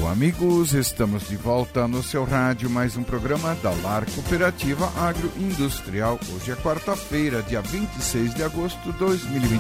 amigos, estamos de volta no seu rádio, mais um programa da Lar Cooperativa Agroindustrial. Hoje é quarta-feira, dia 26 de agosto de 2020.